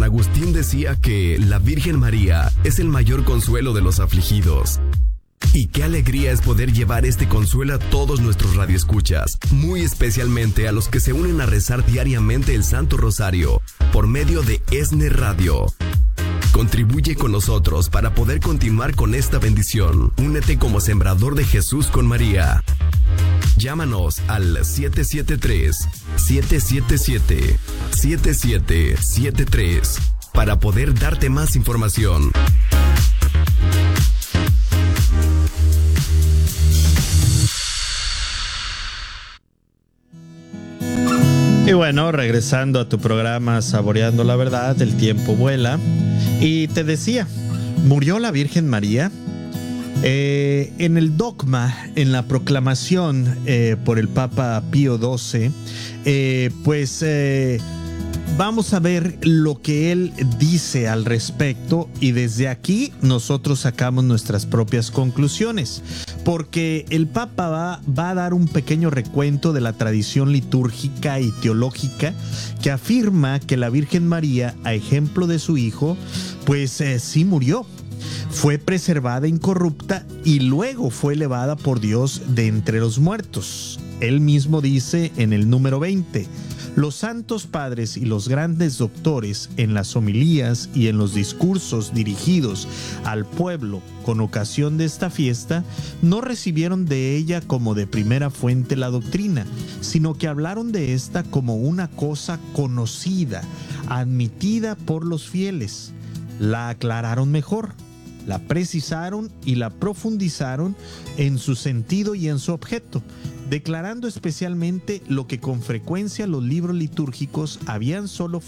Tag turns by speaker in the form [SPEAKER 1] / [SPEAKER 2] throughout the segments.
[SPEAKER 1] Agustín decía que la Virgen María es el mayor consuelo de los afligidos. Y qué alegría es poder llevar este consuelo a todos nuestros radioescuchas, muy especialmente a los que se unen a rezar diariamente el Santo Rosario por medio de ESNE Radio. Contribuye con nosotros para poder continuar con esta bendición. Únete como sembrador de Jesús con María. Llámanos al 773-777-7773 para poder darte más información.
[SPEAKER 2] Y bueno, regresando a tu programa Saboreando la Verdad, el tiempo vuela. Y te decía, ¿murió la Virgen María? En el dogma, en la proclamación por el Papa Pío XII, vamos a ver lo que él dice al respecto y desde aquí nosotros sacamos nuestras propias conclusiones. Porque el Papa va a dar un pequeño recuento de la tradición litúrgica y teológica que afirma que la Virgen María, a ejemplo de su hijo, sí murió. Fue preservada incorrupta y luego fue elevada por Dios de entre los muertos. Él mismo dice en el número 20: los santos padres y los grandes doctores en las homilías y en los discursos dirigidos al pueblo con ocasión de esta fiesta no recibieron de ella como de primera fuente la doctrina, sino que hablaron de esta como una cosa conocida, admitida por los fieles. La aclararon mejor, la precisaron y la profundizaron en su sentido y en su objeto, declarando especialmente lo que con frecuencia los libros litúrgicos habían solo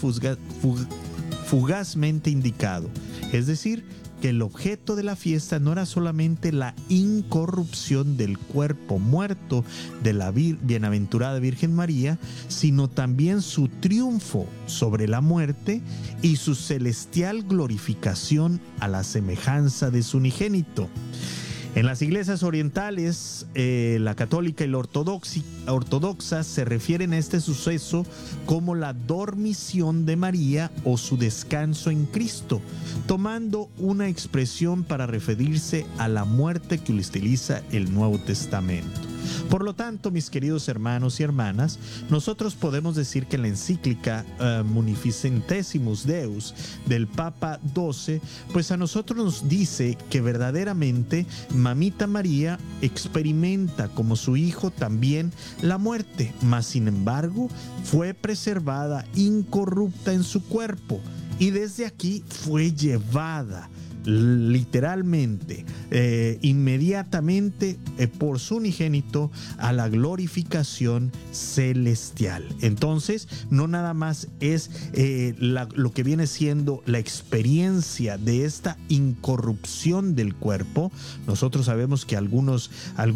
[SPEAKER 2] fugazmente indicado, es decir, que el objeto de la fiesta no era solamente la incorrupción del cuerpo muerto de la bienaventurada Virgen María, sino también su triunfo sobre la muerte y su celestial glorificación a la semejanza de su unigénito. En las iglesias orientales, la católica y la ortodoxa se refieren a este suceso como la dormición de María o su descanso en Cristo, tomando una expresión para referirse a la muerte que utiliza el Nuevo Testamento. Por lo tanto, mis queridos hermanos y hermanas, nosotros podemos decir que la encíclica Munificentissimus Deus del Papa XII, a nosotros nos dice que verdaderamente Mamita María experimenta como su hijo también la muerte, mas sin embargo fue preservada incorrupta en su cuerpo y desde aquí fue llevada literalmente, inmediatamente por su unigénito a la glorificación celestial. Entonces, no nada más es lo que viene siendo la experiencia de esta incorrupción del cuerpo. Nosotros sabemos que algunos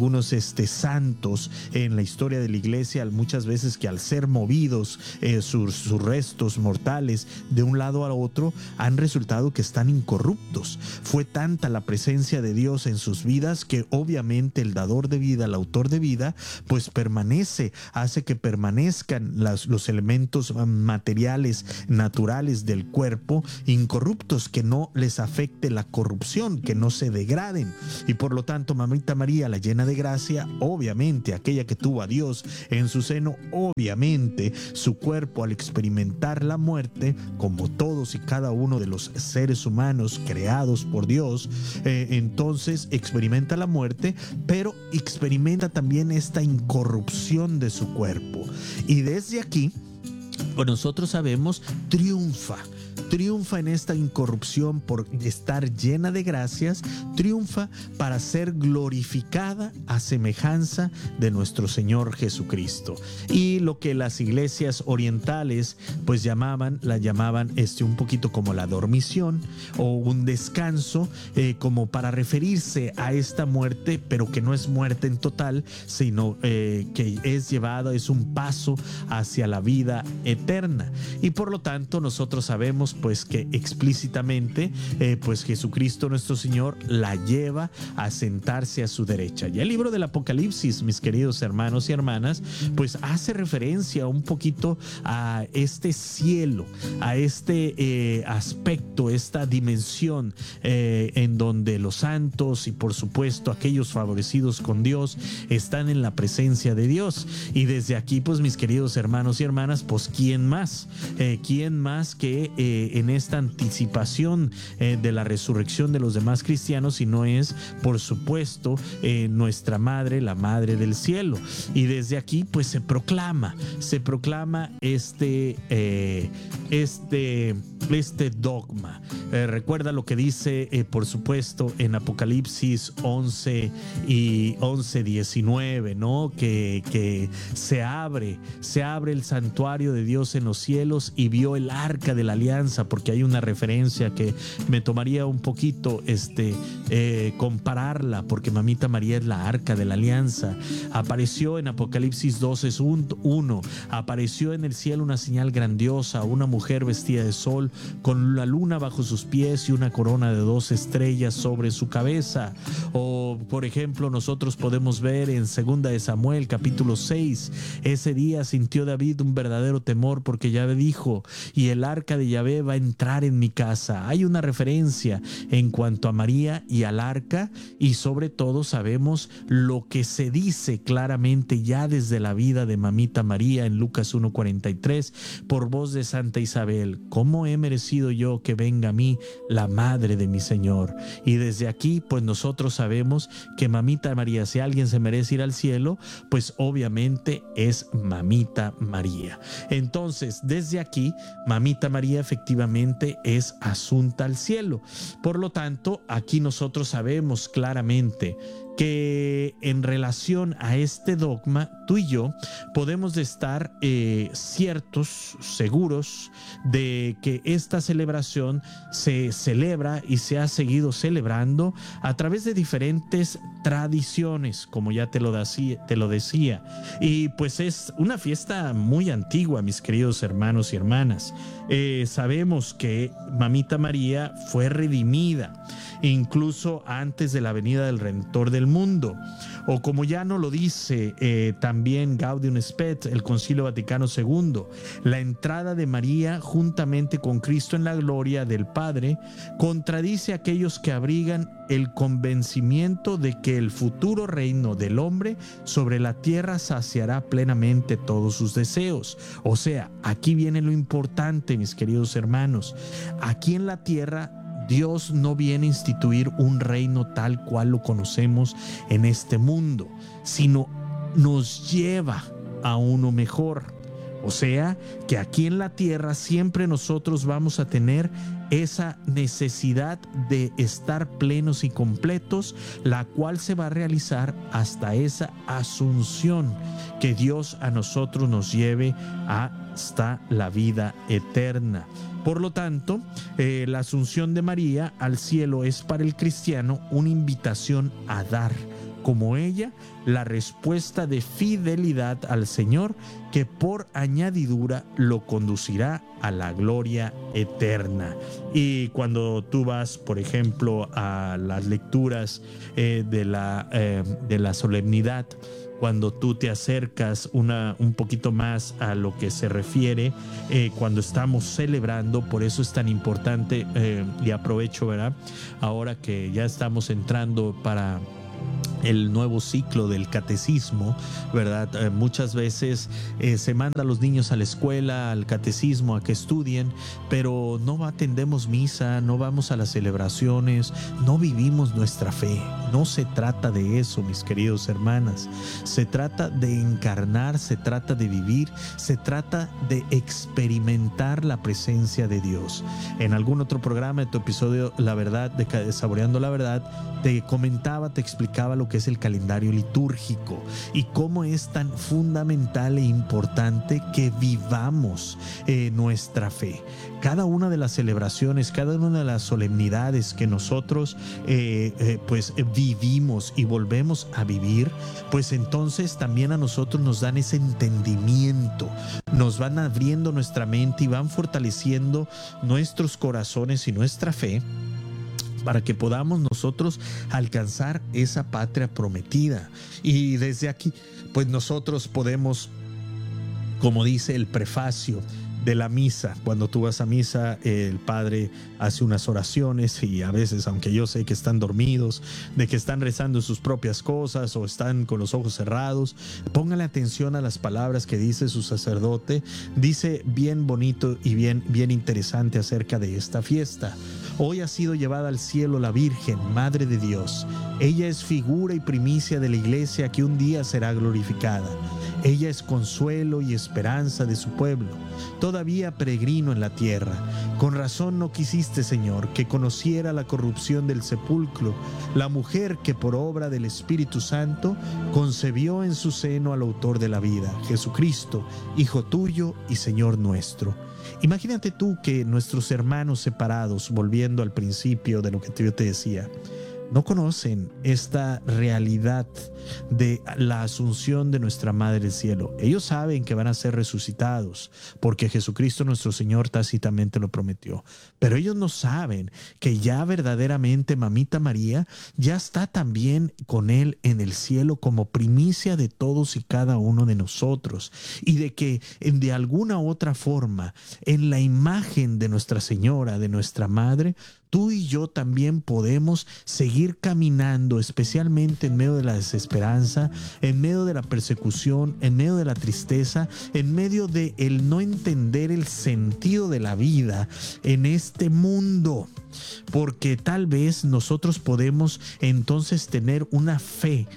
[SPEAKER 2] santos en la historia de la iglesia, muchas veces que al ser movidos sus restos mortales de un lado a otro, han resultado que están incorruptos. Fue tanta la presencia de Dios en sus vidas que obviamente el dador de vida, el autor de vida, hace que permanezcan los elementos materiales, naturales del cuerpo incorruptos, que no les afecte la corrupción, que no se degraden. Y por lo tanto, Mamita María, la llena de gracia, obviamente aquella que tuvo a Dios en su seno, obviamente su cuerpo al experimentar la muerte, como todos y cada uno de los seres humanos creados por Dios, entonces experimenta la muerte, pero experimenta también esta incorrupción de su cuerpo. Y desde aquí, nosotros sabemos, triunfa en esta incorrupción por estar llena de gracias, triunfa para ser glorificada a semejanza de nuestro Señor Jesucristo. Y lo que las iglesias orientales la llamaban un poquito como la dormición o un descanso, como para referirse a esta muerte, pero que no es muerte en total, sino que es un paso hacia la vida eterna. Y por lo tanto nosotros sabemos pues que explícitamente pues Jesucristo nuestro Señor la lleva a sentarse a su derecha. Y el libro del Apocalipsis, mis queridos hermanos y hermanas, pues hace referencia un poquito a este cielo, a este aspecto, esta dimensión en donde los santos y por supuesto aquellos favorecidos con Dios están en la presencia de Dios. Y desde aquí, pues mis queridos hermanos y hermanas, pues ¿quién más? ¿Quién más que en esta anticipación de la resurrección de los demás cristianos, si no es, por supuesto, nuestra madre, la madre del cielo? Y desde aquí, pues se proclama este dogma. Recuerda lo que dice, por supuesto, en Apocalipsis 11 y 11:19, ¿no? Que se abre el santuario de Dios en los cielos y vio el arca de la alianza, porque hay una referencia que me tomaría un poquito compararla, porque Mamita María es la arca de la alianza. Apareció en Apocalipsis 12:1, apareció en el cielo una señal grandiosa, una mujer vestida de sol, con la luna bajo sus pies y una corona de 2 estrellas sobre su cabeza. O, por ejemplo, nosotros podemos ver en 2 de Samuel, capítulo 6, ese día sintió David un verdadero temor, porque Yahvé dijo: y el arca de Yahvé va a entrar en mi casa. Hay una referencia en cuanto a María y al arca, y sobre todo sabemos lo que se dice claramente ya desde la vida de Mamita María en Lucas 1:43, por voz de Santa Isabel: ¿cómo he merecido yo que venga a mí la madre de mi Señor? Y desde aquí, pues nosotros sabemos que Mamita María, si alguien se merece ir al cielo, pues obviamente es Mamita María. Entonces, desde aquí, Mamita María efectivamente es asunta al cielo. Por lo tanto, aquí nosotros sabemos claramente que en relación a este dogma, tú y yo podemos estar ciertos, seguros de que esta celebración se celebra y se ha seguido celebrando a través de diferentes tradiciones, como ya te lo decía. Y pues es una fiesta muy antigua, mis queridos hermanos y hermanas. Sabemos que Mamita María fue redimida incluso antes de la venida del Redentor del mundo, o como ya nos lo dice también Gaudium Spes, el Concilio Vaticano II, la entrada de María juntamente con Cristo en la gloria del Padre contradice a aquellos que abrigan el convencimiento de que el futuro reino del hombre sobre la tierra saciará plenamente todos sus deseos. O sea, aquí viene lo importante, mis queridos hermanos. Aquí en la tierra Dios no viene a instituir un reino tal cual lo conocemos en este mundo, sino nos lleva a uno mejor. O sea, que aquí en la tierra siempre nosotros vamos a tener esa necesidad de estar plenos y completos, la cual se va a realizar hasta esa asunción, que Dios a nosotros nos lleve hasta la vida eterna. Por lo tanto, la asunción de María al cielo es para el cristiano una invitación a dar, como ella, la respuesta de fidelidad al Señor, que por añadidura lo conducirá a la gloria eterna. Y cuando tú vas, por ejemplo, a las lecturas de la solemnidad, cuando tú te acercas un poquito más a lo que se refiere cuando estamos celebrando, por eso es tan importante, y aprovecho, ¿verdad?, ahora que ya estamos entrando para el nuevo ciclo del catecismo, ¿verdad? Muchas veces se manda a los niños a la escuela, al catecismo, a que estudien, pero no atendemos misa, no vamos a las celebraciones, no vivimos nuestra fe. No se trata de eso, mis queridos hermanas. Se trata de encarnar, se trata de vivir, se trata de experimentar la presencia de Dios. En algún otro programa de tu episodio, La Verdad, de Saboreando la Verdad, te comentaba, te explicaba lo lo que es el calendario litúrgico y cómo es tan fundamental e importante que vivamos nuestra fe. Cada una de las celebraciones, cada una de las solemnidades que nosotros pues vivimos y volvemos a vivir, pues entonces también a nosotros nos dan ese entendimiento, nos van abriendo nuestra mente y van fortaleciendo nuestros corazones y nuestra fe para que podamos nosotros alcanzar esa patria prometida. Y desde aquí, pues nosotros podemos, como dice el prefacio de la misa, cuando tú vas a misa, el padre hace unas oraciones y a veces, aunque yo sé que están dormidos, de que están rezando sus propias cosas o están con los ojos cerrados, póngale atención a las palabras que dice su sacerdote. Dice bien bonito y bien interesante acerca de esta fiesta. Hoy ha sido llevada al cielo la Virgen, Madre de Dios. Ella es figura y primicia de la Iglesia que un día será glorificada. Ella es consuelo y esperanza de su pueblo, todavía peregrino en la tierra. Con razón no quisiste, Señor, que conociera la corrupción del sepulcro, la mujer que por obra del Espíritu Santo concebió en su seno al autor de la vida, Jesucristo, Hijo tuyo y Señor nuestro. Imagínate tú que nuestros hermanos separados, volviendo al principio de lo que yo te decía, no conocen esta realidad de la asunción de nuestra Madre del Cielo. Ellos saben que van a ser resucitados porque Jesucristo nuestro Señor tácitamente lo prometió, pero ellos no saben que ya verdaderamente Mamita María ya está también con Él en el cielo como primicia de todos y cada uno de nosotros, y de que de alguna u otra forma en la imagen de Nuestra Señora, de nuestra Madre, tú y yo también podemos seguir caminando, especialmente en medio de la desesperanza, en medio de la persecución, en medio de la tristeza, en medio de el no entender el sentido de la vida en este mundo. Porque tal vez nosotros podemos entonces tener una fe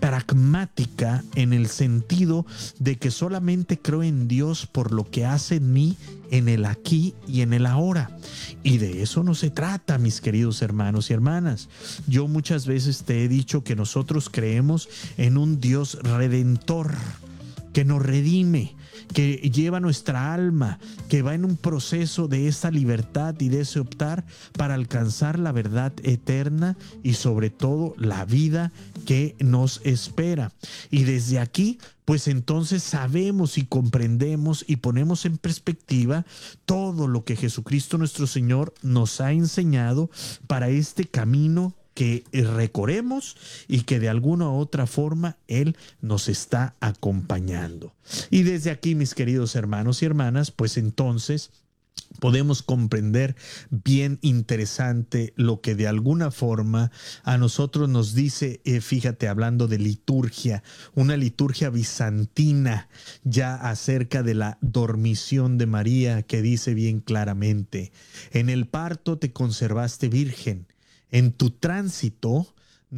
[SPEAKER 2] pragmática en el sentido de que solamente creo en Dios por lo que hace en mí en el aquí y en el ahora. Y de eso no se trata, mis queridos hermanos y hermanas. Yo muchas veces te he dicho que nosotros creemos en un Dios redentor, que nos redime, que lleva nuestra alma, que va en un proceso de esa libertad y de ese optar para alcanzar la verdad eterna y sobre todo la vida que nos espera. Y desde aquí, pues entonces sabemos y comprendemos y ponemos en perspectiva todo lo que Jesucristo nuestro Señor nos ha enseñado para este camino que recorremos y que de alguna u otra forma Él nos está acompañando. Y desde aquí, mis queridos hermanos y hermanas, pues entonces podemos comprender bien interesante lo que de alguna forma a nosotros nos dice, fíjate, hablando de liturgia, una liturgia bizantina ya acerca de la dormición de María, que dice bien claramente: en el parto te conservaste virgen, en tu tránsito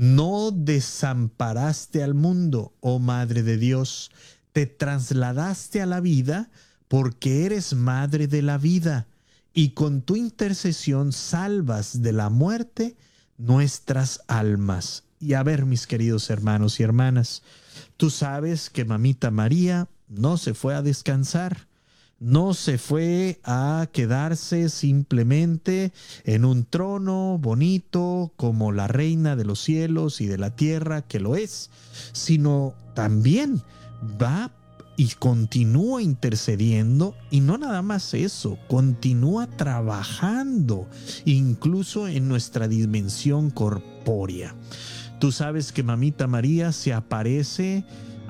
[SPEAKER 2] no desamparaste al mundo, oh Madre de Dios, te trasladaste a la vida porque eres Madre de la vida, y con tu intercesión salvas de la muerte nuestras almas. Y a ver, mis queridos hermanos y hermanas, tú sabes que Mamita María no se fue a descansar, no se fue a quedarse simplemente en un trono bonito como la reina de los cielos y de la tierra, que lo es, sino también va y continúa intercediendo, y no nada más eso, continúa trabajando incluso en nuestra dimensión corpórea. Tú sabes que Mamita María se aparece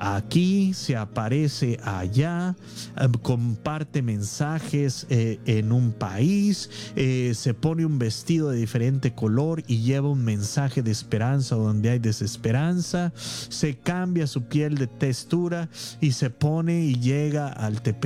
[SPEAKER 2] aquí, se aparece allá, comparte mensajes en un país, se pone un vestido de diferente color y lleva un mensaje de esperanza donde hay desesperanza, se cambia su piel de textura y se pone y llega al Tepeyac